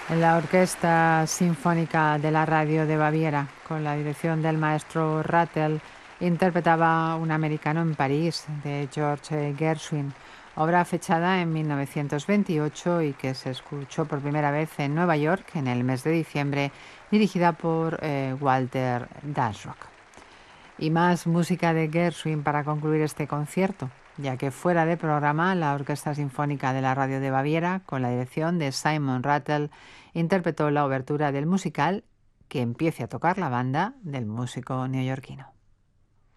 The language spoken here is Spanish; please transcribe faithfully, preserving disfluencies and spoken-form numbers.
La Orquesta Sinfónica de la Radio de Baviera, con la dirección del maestro Rattle, interpretaba Un americano en París, de George Gershwin, obra fechada en mil novecientos veintiocho y que se escuchó por primera vez en Nueva York en el mes de diciembre, dirigida por eh, Walter Dasrock. Y más música de Gershwin para concluir este concierto, ya que fuera de programa, la Orquesta Sinfónica de la Radio de Baviera, con la dirección de Simon Rattle, interpretó la obertura del musical Que empiece a tocar la banda del músico neoyorquino.